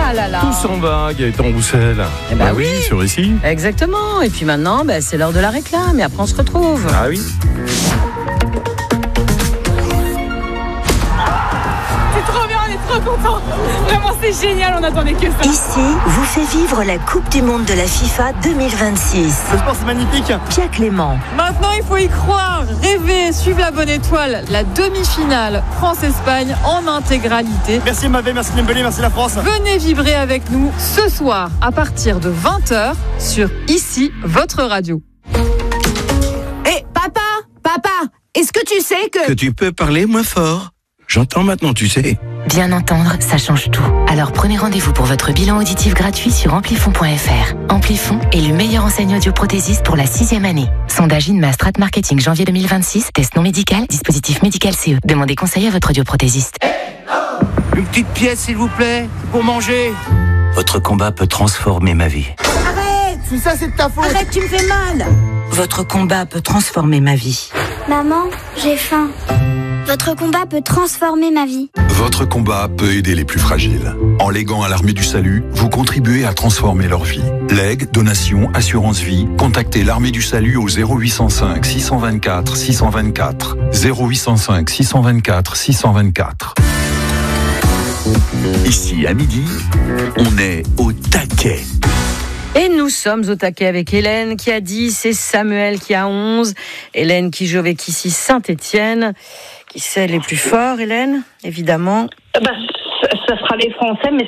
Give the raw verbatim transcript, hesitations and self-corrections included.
Ah là là. Tout s'en va, Gaëtan Roussel. Eh ben bah oui, oui. sur ici. Exactement. Et puis maintenant, bah, c'est l'heure de la réclame. Et après, on se retrouve. Ah oui. C'est trop bien, on est trop contents. Vraiment, c'est génial, on attendait que ça. Ici vous fait vivre la Coupe du Monde de la FIFA deux mille vingt-six. Le sport, c'est magnifique. Pierre Clément. Maintenant, il faut y croire, rêver, suivre la bonne étoile. La demi-finale France-Espagne en intégralité. Merci Mavé, merci Dembélé, merci la France. Venez vibrer avec nous ce soir à partir de vingt heures sur Ici, votre radio. Hé, papa, papa, est-ce que tu sais que... Que tu peux parler moins fort. J'entends maintenant, tu sais. Bien entendre, ça change tout. Alors prenez rendez-vous pour votre bilan auditif gratuit sur amplifon point f r. Amplifon est le meilleur enseigne audioprothésiste pour la sixième année. Sondage INMA Strat Marketing janvier deux mille vingt-six. Test non médical, dispositif médical C E. Demandez conseil à votre audioprothésiste. Une petite pièce, s'il vous plaît, pour manger. Votre combat peut transformer ma vie. Arrête! Tout ça, c'est de ta faute. Arrête, tu me fais mal! Votre combat peut transformer ma vie. Maman, j'ai faim. Votre combat peut transformer ma vie. Votre combat peut aider les plus fragiles. En léguant à l'Armée du Salut, vous contribuez à transformer leur vie. Legs, donations, assurance vie, contactez l'Armée du Salut au zéro huit cent cinq six cent vingt-quatre six cent vingt-quatre. zéro huit cent cinq six cent vingt-quatre six cent vingt-quatre. Ici, à midi, on est au taquet. Et nous sommes au taquet avec Hélène qui a dix et Samuel qui a onze. Hélène qui joue avec ici Saint-Étienne. Qui c'est les plus forts, Hélène, évidemment? bah, ça, ça sera les Français, mais